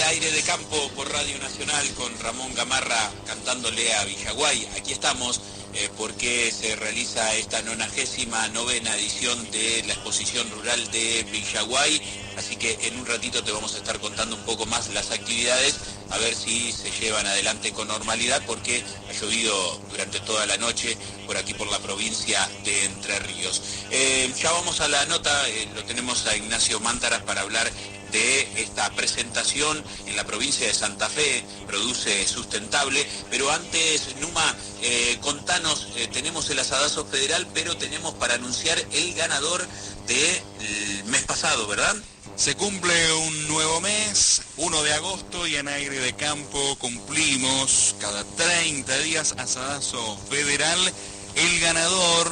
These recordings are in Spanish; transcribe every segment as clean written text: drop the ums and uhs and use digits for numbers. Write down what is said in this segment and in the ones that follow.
Aire de Campo por Radio Nacional con Ramón Gamarra cantándole a Villaguay. Aquí estamos porque se realiza esta 99ª edición de la exposición rural de Villaguay, así que en un ratito te vamos a estar contando un poco más las actividades, a ver si se llevan adelante con normalidad, porque ha llovido durante toda la noche por aquí por la provincia de Entre Ríos. Ya vamos a la nota, lo tenemos a Ignacio Mántaras para hablar de esta presentación en la provincia de Santa Fe, Produce Sustentable. Pero antes, Numa, contanos, tenemos el asadazo federal, pero tenemos para anunciar el ganador del mes pasado, ¿verdad? Se cumple un nuevo mes, 1 de agosto, y en Aire de Campo cumplimos cada 30 días asadazo federal. El ganador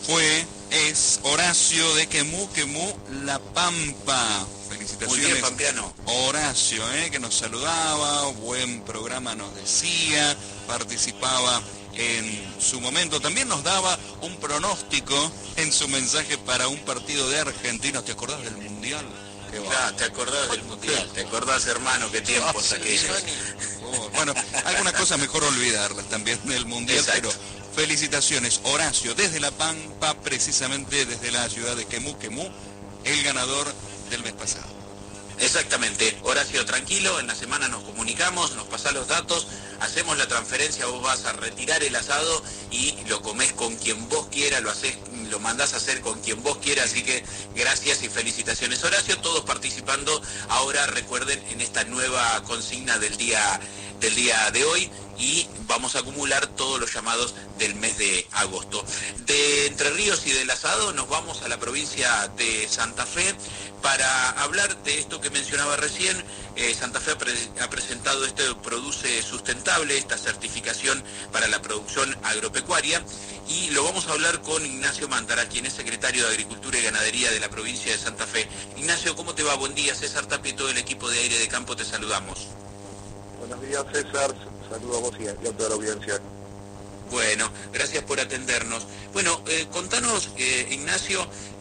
es Horacio de Quemú, La Pampa. Felicitaciones. Muy bien, pampeano. Horacio, que nos saludaba, buen programa nos decía, participaba en su momento, también nos daba un pronóstico en su mensaje para un partido de argentinos. ¿Te acordás del Mundial? Te acordás del Mundial, te acordás, hermano, qué tiempos aquellos. Bueno, algunas cosas mejor olvidarlas también del Mundial. Exacto. Pero felicitaciones, Horacio, desde La Pampa, precisamente desde la ciudad de Quemú, el ganador del mes pasado. Exactamente, Horacio, tranquilo, en la semana nos comunicamos, nos pasás los datos, hacemos la transferencia, vos vas a retirar el asado y lo comés con quien vos quieras, lo mandás a hacer con quien vos quieras, así que gracias y felicitaciones, Horacio, todos participando ahora, recuerden, en esta nueva consigna del día de hoy, y vamos a acumular todos los llamados del mes de agosto. De Entre Ríos y del asado nos vamos a la provincia de Santa Fe para hablar de esto que mencionaba recién. Santa Fe ha presentado este Produce Sustentable, esta certificación para la producción agropecuaria, y lo vamos a hablar con Ignacio Mántaras, quien es secretario de Agricultura y Ganadería de la provincia de Santa Fe. Ignacio, ¿cómo te va? Buen día, César Tapia y todo el equipo de Aire de Campo te saludamos. Buenos días, César. Saludos a vos y a toda la audiencia. Bueno, gracias por atendernos. Bueno, contanos, Ignacio,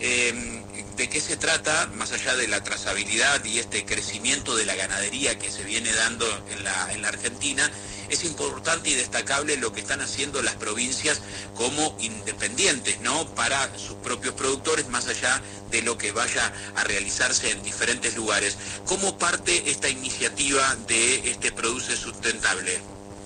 de qué se trata, más allá de la trazabilidad y este crecimiento de la ganadería que se viene dando en la Argentina. Es importante y destacable lo que están haciendo las provincias como independientes, ¿no?, para sus propios productores, más allá de lo que vaya a realizarse en diferentes lugares. ¿Cómo parte esta iniciativa de este Produce Sustentable?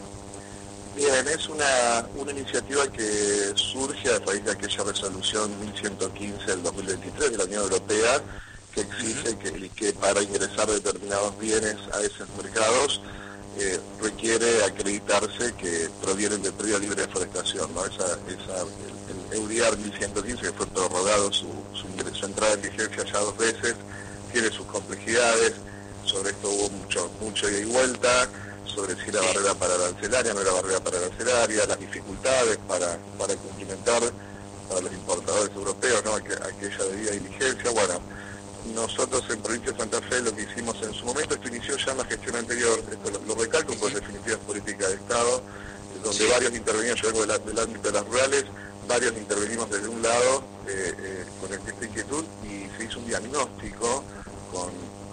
Bien, es una iniciativa que surge a raíz de aquella resolución 1115 del 2023 de la Unión Europea, que exige que para ingresar determinados bienes a esos mercados requiere acreditarse que provienen de periodo libre de deforestación, ¿no? El EUDIAR 1115, que fue prorrogado su entrada en vigencia ya 2 veces, tiene sus complejidades. Sobre esto hubo mucho ida y vuelta, sobre si era barrera para la arancelaria, no era barrera para la arancelaria, las dificultades para cumplimentar para los importadores europeos, ¿no?, aquella debida diligencia. Bueno, nosotros en Provincia de Santa Fe lo que hicimos en su momento, esto inició ya en la gestión anterior, esto lo recalco, pues definitiva es política de Estado, donde varios intervenían, yo vengo del ámbito de las rurales, varios intervenimos desde un lado con esta inquietud, y se hizo un diagnóstico con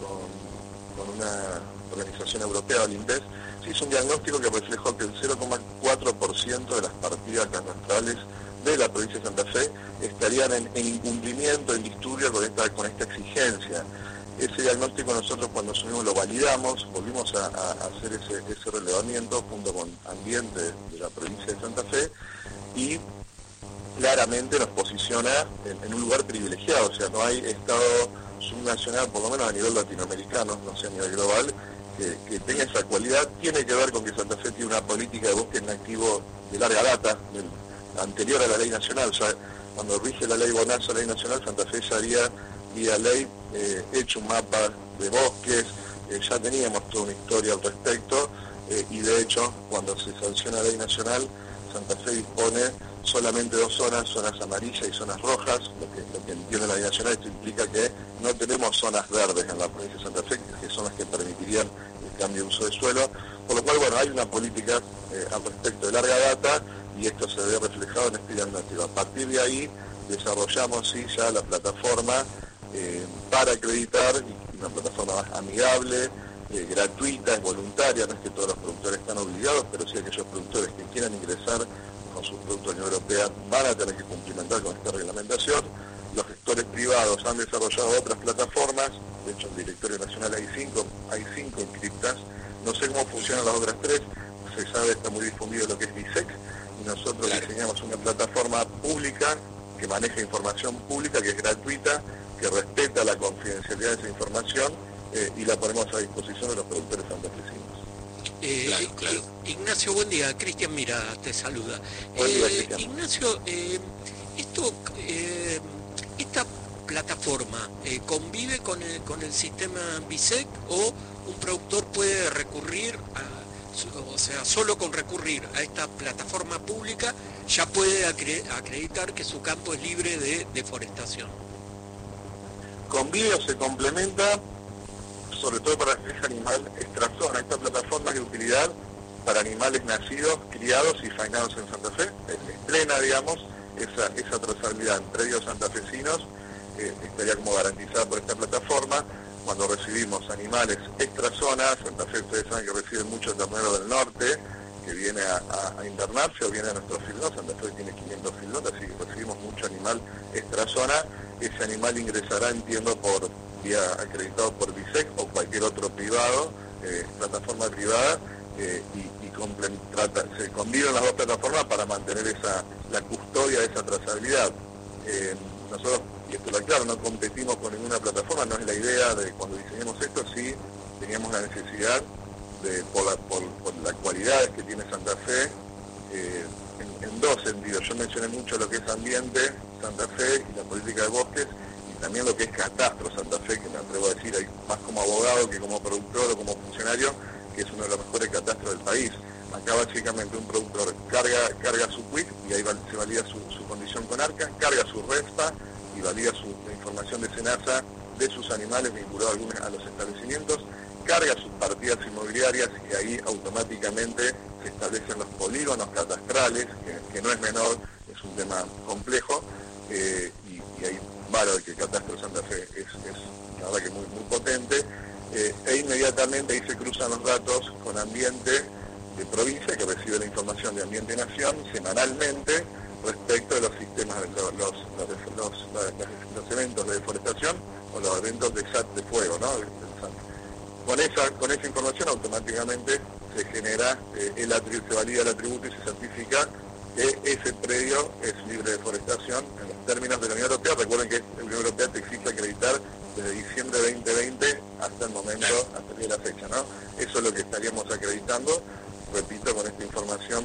una organización europea, el INVES, se hizo un diagnóstico que reflejó que el 0,4% de las partidas catastrales de la provincia de Santa Fe estarían en incumplimiento, en disturbio con esta exigencia. Ese diagnóstico nosotros cuando asumimos lo validamos, volvimos a hacer ese relevamiento junto con Ambiente de la provincia de Santa Fe, y claramente nos posiciona en un lugar privilegiado, o sea, no hay Estado subnacional, por lo menos a nivel latinoamericano, no sé, a nivel global, que tenga esa cualidad. Tiene que ver con que Santa Fe tiene una política de bosque nativo de larga data, anterior a la ley nacional. O sea, cuando rige la ley Bonazo, la ley nacional, Santa Fe ya había, vía ley, hecho un mapa de bosques, ya teníamos toda una historia al respecto, y de hecho, cuando se sanciona la ley nacional, Santa Fe dispone solamente 2 zonas amarillas y zonas rojas. Lo que entiende la ley nacional, esto implica que no tenemos zonas verdes en la provincia de Santa Fe, que son las que permitirían el cambio de uso de suelo, por lo cual, bueno, hay una política al respecto de larga data, y esto se ve reflejado en este diagnóstico. A partir de ahí desarrollamos ya la plataforma para acreditar, una plataforma más amigable, gratuita, es voluntaria, no es que todos los productores están obligados, pero sí aquellos productores que quieran ingresar con sus productos a la Unión Europea van a tener que cumplimentar con esta reglamentación. Los gestores privados han desarrollado otras plataformas, de hecho en el directorio nacional hay cinco inscriptas, no sé cómo funcionan las otras 3, se sabe, está muy difundido lo que es BISEC, y nosotros diseñamos una plataforma pública que maneja información pública, que es gratuita, que respeta la confidencialidad de esa información, y la ponemos a disposición de los productores santafesinos. Claro. Ignacio, buen día. Cristian Mira te saluda. Buen día, Cristian. Ignacio, esta plataforma convive con el sistema BISEC, o un productor puede recurrir solo con recurrir a esta plataforma pública ya puede acreditar que su campo es libre de deforestación? Convive o se complementa, sobre todo para ese animal extrazona. Esta plataforma es de utilidad para animales nacidos, criados y faenados en Santa Fe. Es plena, digamos, esa trazabilidad entre ellos santafesinos estaría como garantizada por esta plataforma. Cuando recibimos animales extrazona, Santa Fe, ustedes saben que reciben mucho ternero del norte, que viene a internarse o viene a nuestro filnot. Santa Fe tiene 500 filnot, así que recibimos mucho animal extrazona. Ese animal ingresará, entiendo, por vía acreditado por BISEC o cualquier otro privado, plataforma privada, se conviven las dos plataformas para mantener la custodia de esa trazabilidad. Nosotros, y esto lo aclaro, no competimos con ninguna plataforma, no es la idea de cuando diseñamos esto, sí teníamos la necesidad por las cualidades que tiene Santa Fe, en dos sentidos. Yo mencioné mucho lo que es ambiente, Santa Fe, y la política de bosques, y también lo que es catastro Santa Fe, que me atrevo a decir, más como abogado que como productor o como funcionario, que es uno de los mejores catastros del país. Acá básicamente un productor carga su quit, y ahí se valida su condición con ARCA, carga su RESPA y valida la información de SENASA de sus animales vinculados a los establecimientos, carga sus partidas inmobiliarias, y ahí automáticamente se establecen los polígonos catastrales, que no es menor, es un tema complejo, y ahí vale que el catastro de Santa Fe es la verdad que muy potente, e inmediatamente ahí se cruzan los datos con ambiente de provincia, que recibe la información de Ambiente Nación semanalmente respecto de los sistemas, los eventos de deforestación o los eventos de fuego, ¿no? Con esa información automáticamente se genera, se valida el atributo y se certifica que ese predio es libre de deforestación en los términos de la Unión Europea. Recuerden que la Unión Europea te exige acreditar desde diciembre de 2020 hasta el momento, hasta el día de la fecha, ¿no? Eso es lo que estaríamos acreditando, repito, con esta información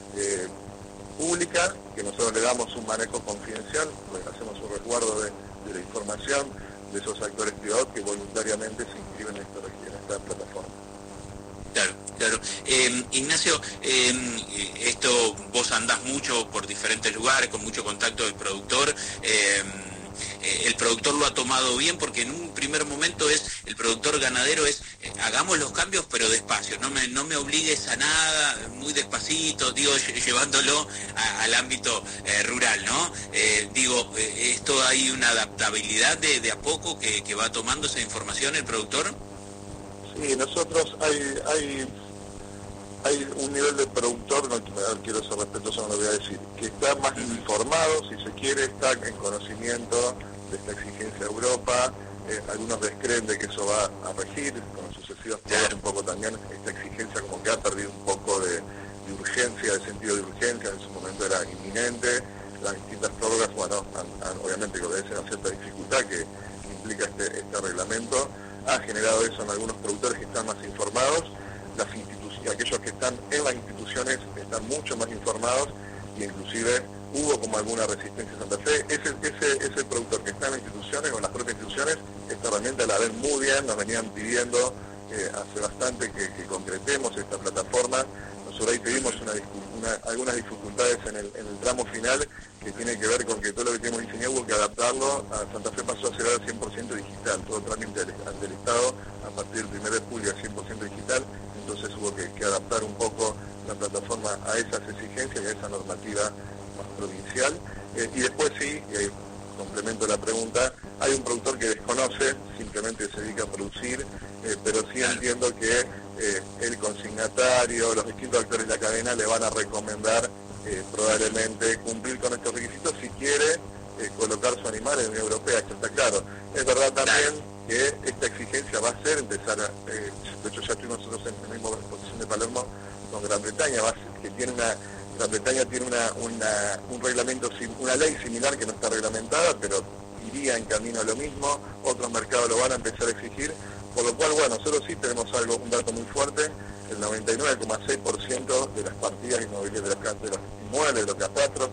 pública, que nosotros le damos un manejo confidencial, hacemos un resguardo de la información de esos actores privados que voluntariamente se inscriben en esta plataforma. Claro. Ignacio, esto vos andás mucho por diferentes lugares, con mucho contacto del productor. El productor lo ha tomado bien, porque en un primer momento el productor ganadero hagamos los cambios pero despacio, no me obligues a nada, muy despacito, llevándolo al ámbito rural, ¿no? ¿Esto hay una adaptabilidad de a poco que va tomando esa información el productor? Sí, nosotros hay un nivel de productor, no quiero ser respetuoso, no lo voy a decir, que está más informado, si se quiere, está en conocimiento de esta exigencia de Europa. Algunos descreen de que eso va a regir, con los sucesivos pruebas un poco también esta exigencia como que ha perdido un poco de urgencia, de sentido de urgencia, en su momento era inminente. Las distintas prórrogas, obviamente que obedecen a cierta dificultad que implica este reglamento, ha generado eso en algunos productores que están más informados. Aquellos que están en las instituciones están mucho más informados, y inclusive hubo como alguna resistencia en Santa Fe. Ese productor que está en las instituciones, o en las propias instituciones, esta herramienta la ven muy bien, nos venían pidiendo hace bastante que concretemos esta plataforma. Nosotros ahí tuvimos algunas dificultades en el tramo final, que tiene que ver con que todo lo que tenemos diseñado hubo que adaptarlo. Santa Fe pasó a ser ahora 100% digital, todo el trámite ante el Estado a partir del 1 de julio es 100% digital, entonces hubo que adaptar un poco la plataforma a esas exigencias y a esa normativa más provincial. Y después sí, y ahí complemento la pregunta, hay un productor que desconoce, simplemente se dedica a producir, pero sí entiendo que el consignatario, los distintos actores de la cadena le van a recomendar probablemente cumplir con estos requisitos si quiere colocar su animal en la Unión Europea, esto está claro. Es verdad también que esta exigencia va a ser empezar a, de hecho ya estuvimos nosotros en la misma exposición de Palermo con Gran Bretaña, Gran Bretaña tiene un reglamento, una ley similar que no está reglamentada, pero iría en camino a lo mismo, otros mercados lo van a empezar a exigir, por lo cual, bueno, nosotros sí tenemos un dato muy fuerte, el 99,6% de las partidas inmobiliarias de los inmuebles, de los catastros,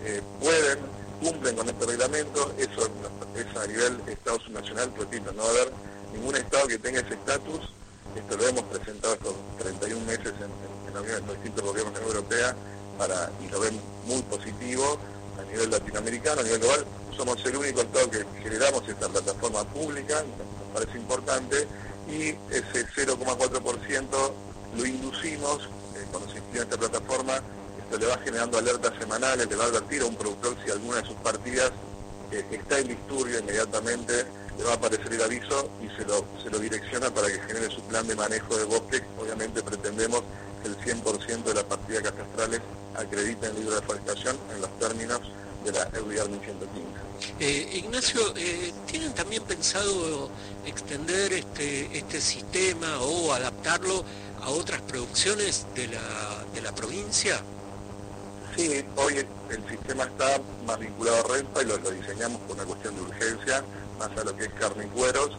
cumplen con este reglamento. Eso es a nivel Estado subnacional, repito, no va a haber ningún Estado que tenga ese estatus. Esto lo hemos presentado estos 31 meses en la Unión de los distintos gobiernos de la Unión Europea y lo ven muy positivo a nivel latinoamericano, a nivel global. Somos el único Estado que generamos esta plataforma pública, nos parece importante, y ese 0,4% lo inducimos cuando se inscribe en esta plataforma. Esto le va generando alertas semanales, le va a advertir a un productor si alguna de sus partidas está en disturbio, inmediatamente le va a aparecer el aviso y se lo direcciona para que genere su plan de manejo de bosque. Obviamente pretendemos que el 100% de las partidas catastrales acrediten el libro de deforestación en los términos de la EUDR 1115. Ignacio, ¿tienen también pensado extender este sistema o adaptarlo a otras producciones de la provincia? Sí, hoy el sistema está más vinculado a renta y lo diseñamos por una cuestión de urgencia, más a lo que es carne y cueros.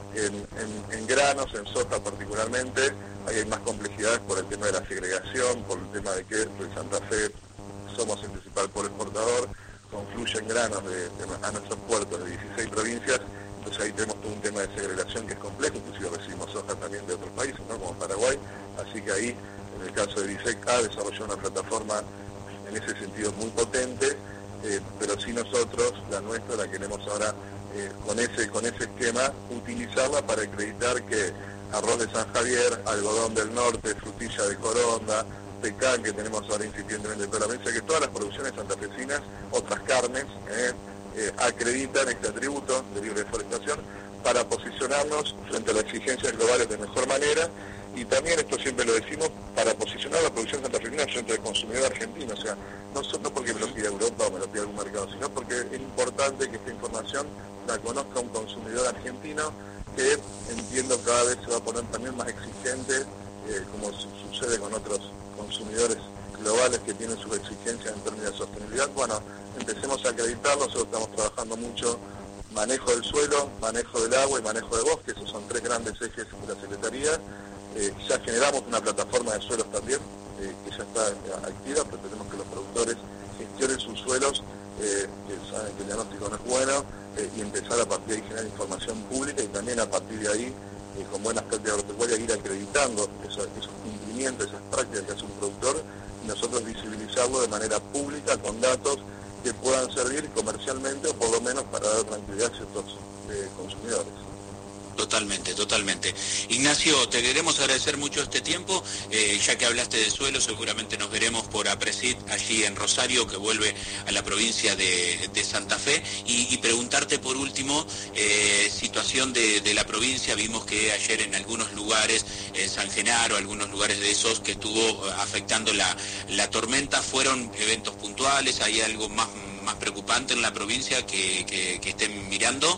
En granos, en soja particularmente, ahí hay más complejidades por el tema de la segregación, por el tema de que en Santa Fe somos el principal polo exportador, confluyen granos a nuestros puertos de 16 provincias, entonces ahí tenemos todo un tema de segregación que es complejo, inclusive recibimos soja también de otros países, ¿no? Como Paraguay, así que ahí, en el caso de BISEC, ha desarrollado una plataforma en ese sentido muy potente, pero sí nosotros, la nuestra, la queremos ahora con ese esquema, utilizarla para acreditar que arroz de San Javier, algodón del norte, frutilla de Coronda, pecan que tenemos ahora incipientemente en toda la provincia, que todas las producciones santafesinas, otras carnes, acreditan este atributo de libre deforestación para posicionarnos frente a las exigencias globales de mejor manera. Y también, esto siempre lo decimos, para posicionar la producción santafesina frente al consumidor argentino, o sea, no porque me lo pida Europa o me lo pida algún mercado, sino porque es importante que esta información la conozca un consumidor argentino que, entiendo, cada vez se va a poner también más exigente, como sucede con otros consumidores globales que tienen sus exigencias en términos de sostenibilidad. Bueno, empecemos a acreditarlo, nosotros estamos trabajando mucho manejo del suelo, manejo del agua y manejo de bosque, esos son tres grandes ejes de la Secretaría. Ya generamos una plataforma de suelos también, que ya está activa, pero tenemos que los productores gestionen sus suelos, que saben que el diagnóstico no es bueno, y empezar a partir de ahí a generar información pública y también a partir de ahí, con buenas prácticas agropecuarias, ir acreditando esos cumplimientos, esas prácticas que hace un productor, y nosotros visibilizarlo de manera pública con datos que puedan servir comercialmente o por lo menos para dar tranquilidad a ciertos consumidores. Totalmente. Ignacio, te queremos agradecer mucho este tiempo, ya que hablaste de suelo, seguramente nos veremos por APRESID allí en Rosario, que vuelve a la provincia de Santa Fe, y preguntarte por último, situación de la provincia. Vimos que ayer en algunos lugares, San Genaro, algunos lugares de esos que estuvo afectando la tormenta, ¿fueron eventos puntuales? ¿Hay algo más preocupante en la provincia que estén mirando?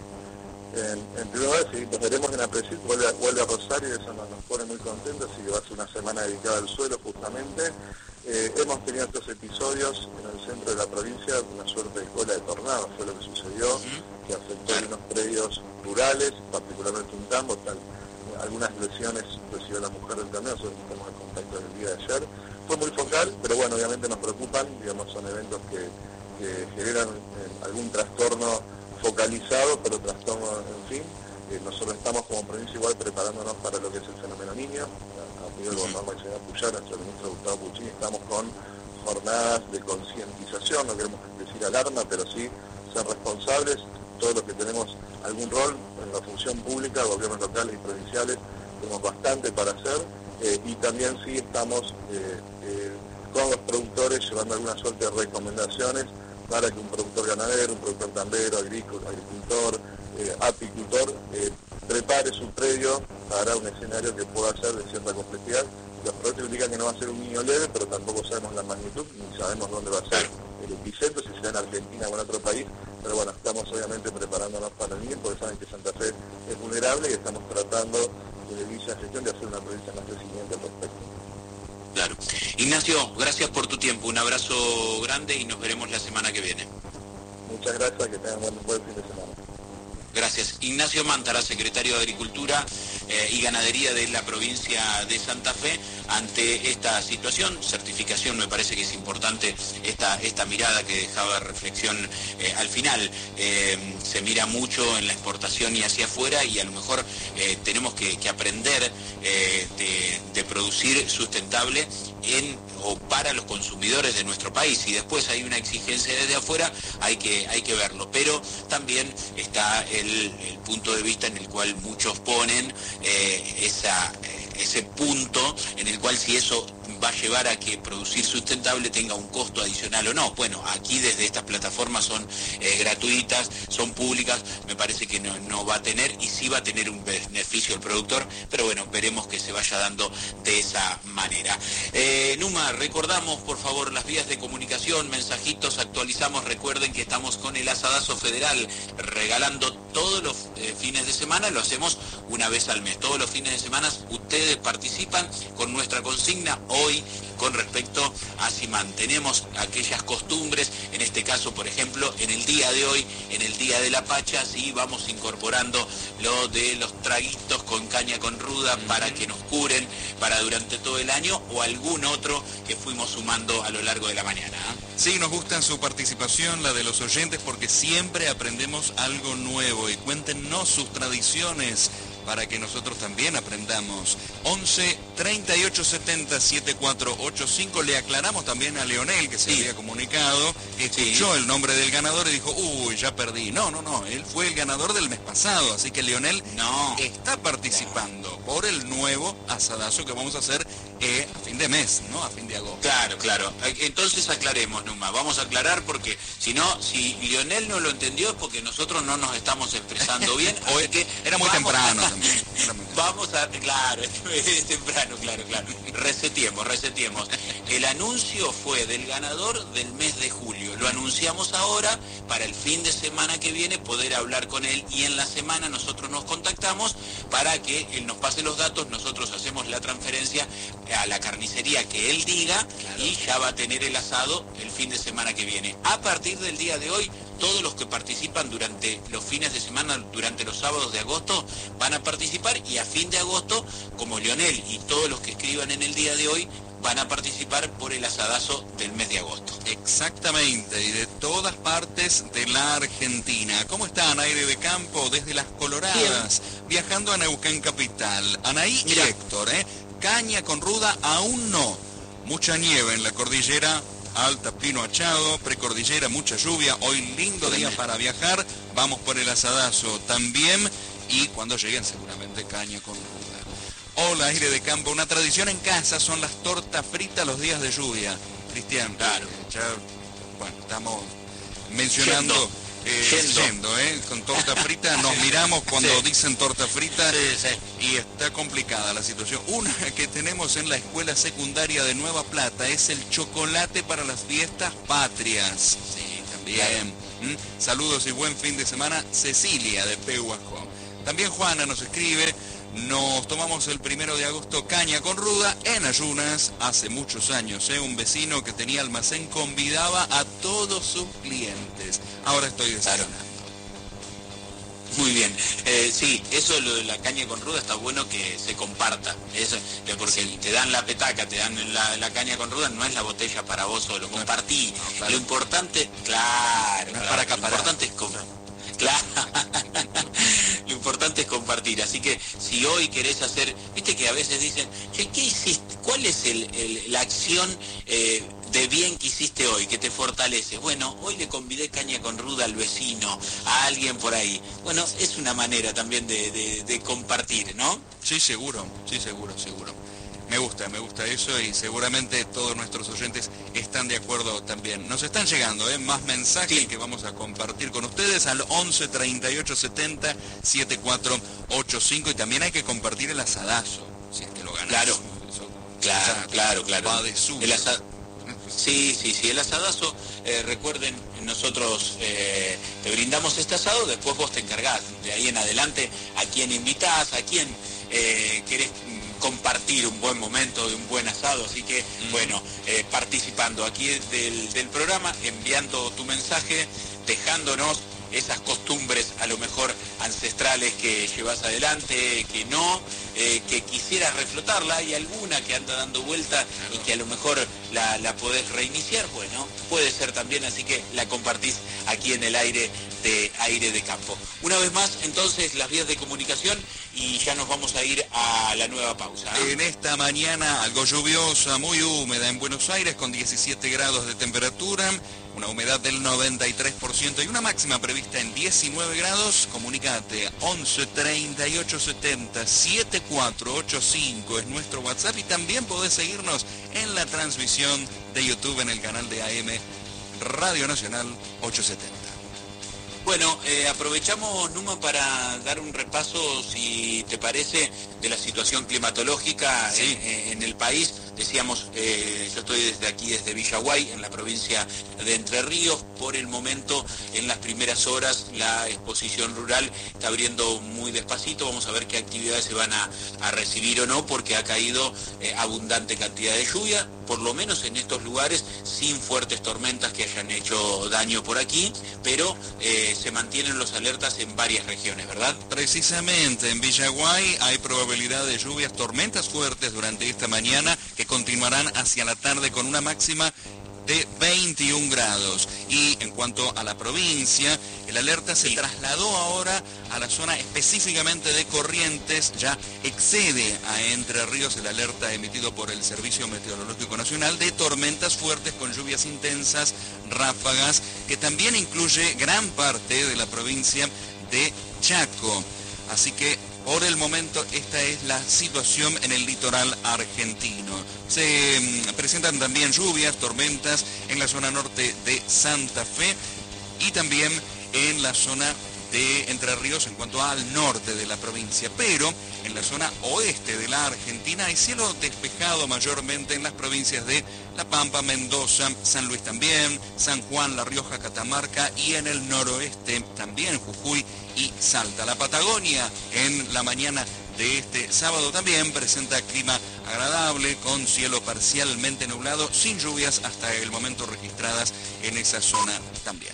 En primer lugar, sí, nos veremos en APRESID, vuelve a Rosario, y eso nos pone muy contentos, así que va a ser una semana dedicada al suelo justamente. Hemos tenido estos episodios en el centro de la provincia, una suerte de cola de tornado, fue lo que sucedió, que afectó unos predios rurales, particularmente un tambo, algunas lesiones recibió la mujer del tambo, nosotros estamos en contacto el día de ayer. Fue muy focal, pero bueno, obviamente nos preocupan, digamos, son eventos que generan algún trastorno focalizado, pero trastorno, en fin. Nosotros estamos como provincia igual preparándonos para lo que es el fenómeno Niño. A nivel gobernador del señor Puyar, nuestro ministro Gustavo Puccini, estamos con jornadas de concientización, no queremos decir alarma, pero sí ser responsables, todos los que tenemos algún rol en la función pública, gobiernos locales y provinciales, tenemos bastante para hacer, y también sí estamos con los productores llevando alguna suerte de recomendaciones para que un productor ganadero, un productor tambero, agricultor, apicultor, prepare su predio para un escenario que pueda ser de cierta complejidad. Los pronósticos indican que no va a ser un niño leve, pero tampoco sabemos la magnitud, ni sabemos dónde va a ser el epicentro, si será en Argentina o en otro país, pero bueno, estamos obviamente preparándonos para el niño, porque saben que Santa Fe es vulnerable y estamos tratando desde Villa Gestión de hacer una provincia más resiliente al respecto. Claro. Ignacio, gracias por tu tiempo, un abrazo grande y nos veremos la semana que viene. Muchas gracias, que tengan buen fin de semana. Gracias. Ignacio Mántara, secretario de Agricultura y Ganadería de la provincia de Santa Fe, ante esta situación. Certificación, me parece que es importante esta mirada que dejaba reflexión al final. Se mira mucho en la exportación y hacia afuera, y a lo mejor tenemos que aprender de producir sustentable o para los consumidores de nuestro país. Si después hay una exigencia desde afuera, hay que verlo. Pero también está el punto de vista en el cual muchos ponen ese punto en el cual si eso va a llevar a que producir sustentable tenga un costo adicional o no. Bueno, aquí desde estas plataformas son gratuitas, son públicas, me parece que no va a tener, y sí va a tener un beneficio el productor, pero bueno, veremos que se vaya dando de esa manera. Numa, recordamos por favor las vías de comunicación, mensajitos, actualizamos, recuerden que estamos con el Asadazo Federal, regalando todos los fines de semana, lo hacemos una vez al mes, todos los fines de semana ustedes participan con nuestra consigna hoy con respecto a si mantenemos aquellas costumbres, en este caso, por ejemplo, en el día de hoy, en el Día de la Pacha, si vamos incorporando lo de los traguitos con caña con ruda para que nos curen para durante todo el año, o algún otro que fuimos sumando a lo largo de la mañana. Sí, nos gusta su participación, la de los oyentes, porque siempre aprendemos algo nuevo, y cuéntenos sus tradiciones para que nosotros también aprendamos. 11 38 70 7485. Le aclaramos también a Leonel, que se había comunicado, escuchó el nombre del ganador y dijo, uy, ya perdí. No, él fue el ganador del mes pasado, así que Leonel está participando por el nuevo asadazo que vamos a hacer a fin de mes, ¿no? A fin de agosto. Claro. Entonces aclaremos, Numa. Vamos a aclarar, porque si Leonel no lo entendió es porque nosotros no nos estamos expresando bien. Así que era muy temprano también. Vamos a... Claro, es temprano, claro. Resetiemos. El anuncio fue del ganador del mes de julio. Lo anunciamos ahora para el fin de semana que viene poder hablar con él, y en la semana nosotros nos contactamos para que él nos pase los datos, nosotros hacemos la transferencia a la carnicería que él diga, y ya va a tener el asado el fin de semana que viene. A partir del día de hoy, todos los que participan durante los fines de semana, durante los sábados de agosto, van a participar, y a fin de agosto, como Leonel y todos los que escriban en el día de hoy, van a participar por el asadazo del mes de agosto. Exactamente, y de todas partes de la Argentina. ¿Cómo están? Aire de campo desde Las Coloradas, viajando a Neuquén capital. Anaí y Héctor, caña con ruda aún no. Mucha nieve en la cordillera Alta, Pino Achado, precordillera, mucha lluvia. Hoy lindo día para viajar. Vamos por el asadazo también, y cuando lleguen seguramente caña con ruda. Hola, Aire de campo. Una tradición en casa son las tortas fritas los días de lluvia. Cristian, claro. Estamos mencionando yendo, con torta frita. Nos miramos cuando dicen torta frita y está complicada la situación. Una que tenemos en la escuela secundaria de Nueva Plata es el chocolate para las fiestas patrias. Sí, también. Saludos y buen fin de semana, Cecilia de Pehuajó. También Juana nos escribe: nos tomamos el 1 de agosto caña con ruda en ayunas hace muchos años. Un vecino que tenía almacén convidaba a todos sus clientes. Ahora estoy desayunando. Muy bien. Sí, eso lo de la caña con ruda está bueno que se comparta. Eso, porque te dan la petaca, te dan la caña con ruda, no es la botella para vos solo, compartí. No, claro. Lo importante, claro, no es para acaparar. Lo importante es claro. Lo importante es compartir, así que si hoy querés hacer, viste que a veces dicen, che, ¿qué hiciste? ¿Cuál es la acción de bien que hiciste hoy, que te fortalece? Bueno, hoy le convidé caña con ruda al vecino, a alguien por ahí. Bueno, es una manera también de compartir, ¿no? Sí, seguro. Me gusta. me gusta eso y seguramente todos nuestros oyentes están de acuerdo también. Nos están llegando más mensajes que vamos a compartir con ustedes al 11 38 70 7485 y también hay que compartir el asadazo, si es que lo ganamos. Claro, Eso, claro. Va de suyo. Sí, el asadazo, recuerden, nosotros te brindamos este asado, después vos te encargás de ahí en adelante a quién invitás, a quién querés compartir un buen momento de un buen asado, así que bueno, participando aquí del programa, enviando tu mensaje, dejándonos esas costumbres a lo mejor ancestrales que llevas adelante, que no, que quisieras reflotarla, hay alguna que anda dando vuelta y que a lo mejor la podés reiniciar, bueno, puede ser también, así que la compartís aquí en el aire de campo. Una vez más, entonces, las vías de comunicación y ya nos vamos a ir a la nueva pausa. En esta mañana algo lluviosa, muy húmeda en Buenos Aires con 17 grados de temperatura, una humedad del 93% y una máxima prevista en 19 grados. Comunicate 11 38 70 7485 es nuestro WhatsApp y también podés seguirnos en la transmisión de YouTube en el canal de AM Radio Nacional 870. Bueno, aprovechamos, Numa, para dar un repaso, si te parece, de la situación climatológica en el país. Decíamos, yo estoy desde Villaguay, en la provincia de Entre Ríos. Por el momento, en las primeras horas, la exposición rural está abriendo muy despacito. Vamos a ver qué actividades se van a recibir o no, porque ha caído abundante cantidad de lluvia, por lo menos en estos lugares, sin fuertes tormentas que hayan hecho daño por aquí, pero se mantienen los alertas en varias regiones, ¿verdad? Precisamente, en Villaguay hay probabilidad de lluvias, tormentas fuertes durante esta mañana que continuarán hacia la tarde con una máxima de 21 grados. Y en cuanto a la provincia, el alerta se trasladó ahora a la zona específicamente de Corrientes, ya excede a Entre Ríos el alerta emitido por el Servicio Meteorológico Nacional de tormentas fuertes con lluvias intensas, ráfagas, que también incluye gran parte de la provincia de Chaco. Así que por el momento esta es la situación en el litoral argentino. Se presentan también lluvias, tormentas en la zona norte de Santa Fe y también en la zona de Entre Ríos en cuanto al norte de la provincia. Pero en la zona oeste de la Argentina hay cielo despejado mayormente en las provincias de La Pampa, Mendoza, San Luis también, San Juan, La Rioja, Catamarca y en el noroeste también Jujuy y Salta. La Patagonia en la mañana de este sábado también presenta clima agradable con cielo parcialmente nublado, sin lluvias hasta el momento registradas en esa zona también.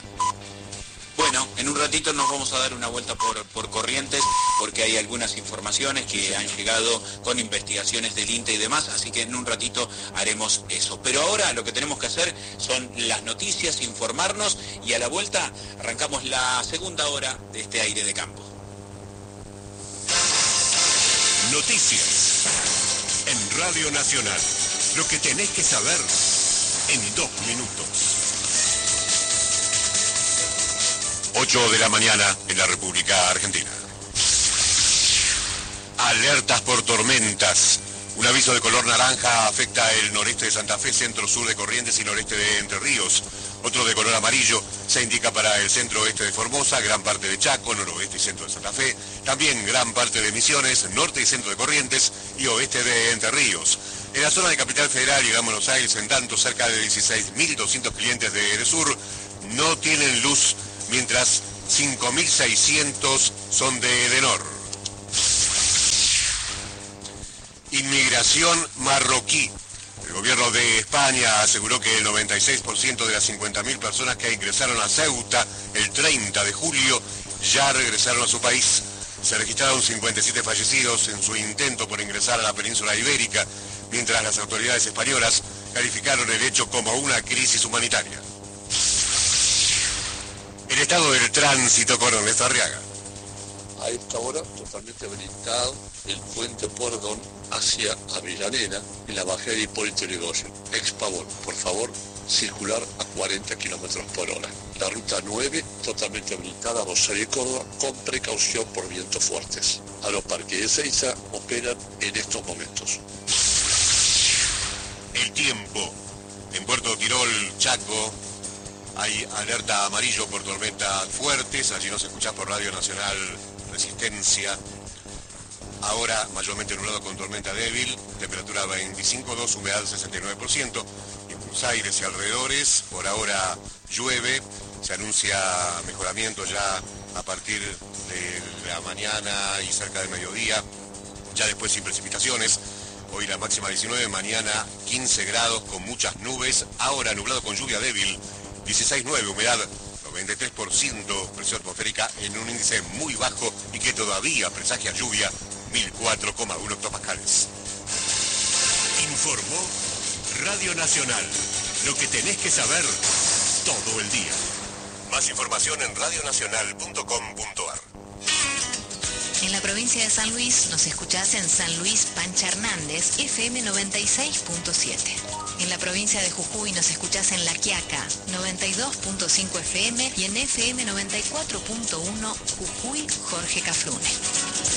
Bueno, en un ratito nos vamos a dar una vuelta por Corrientes porque hay algunas informaciones que han llegado con investigaciones del INTE y demás, así que en un ratito haremos eso. Pero ahora lo que tenemos que hacer son las noticias, informarnos y a la vuelta arrancamos la segunda hora de este aire de campo. Noticias en Radio Nacional. Lo que tenés que saber en 2 minutos. 8 de la mañana en la República Argentina. Alertas por tormentas. Un aviso de color naranja afecta el noreste de Santa Fe, centro-sur de Corrientes y noreste de Entre Ríos. Otro de color amarillo se indica para el centro-oeste de Formosa, gran parte de Chaco, noroeste y centro de Santa Fe. También gran parte de Misiones, norte y centro de Corrientes y oeste de Entre Ríos. En la zona de Capital Federal y Gran Buenos Aires, en tanto, cerca de 16.200 clientes de Edesur no tienen luz, mientras 5.600 son de Edenor. Inmigración marroquí. El gobierno de España aseguró que el 96% de las 50.000 personas que ingresaron a Ceuta el 30 de julio ya regresaron a su país. Se registraron 57 fallecidos en su intento por ingresar a la península ibérica, mientras las autoridades españolas calificaron el hecho como una crisis humanitaria. El estado del tránsito con Ernesto Arriaga. A esta hora totalmente habilitado el puente Pordón hacia Avellaneda en la bajada de Hipólito Yrigoyen, ex Pavón. Por favor, circular a 40 kilómetros por hora. La ruta 9 totalmente habilitada a Rosario y Córdoba con precaución por vientos fuertes. A los parques de Ezeiza operan en estos momentos. Chaco. Hay alerta amarillo por tormentas fuertes, allí nos escuchás por Radio Nacional Resistencia. Ahora mayormente nublado con tormenta débil, temperatura 25,2, humedad 69%. En Buenos Aires y alrededores, por ahora llueve, se anuncia mejoramiento ya a partir de la mañana y cerca del mediodía, ya después sin precipitaciones. Hoy la máxima 19, mañana 15 grados con muchas nubes, ahora nublado con lluvia débil, 16,9, humedad 93%, presión atmosférica en un índice muy bajo y que todavía presagia lluvia, 1004,1 hectopascales. Informó Radio Nacional. Lo que tenés que saber todo el día. Más información en radionacional.com.ar. En la provincia de San Luis nos escuchás en San Luis Pancha Hernández, FM 96.7. En la provincia de Jujuy nos escuchás en La Quiaca, 92.5 FM y en FM 94.1 Jujuy Jorge Cafrune.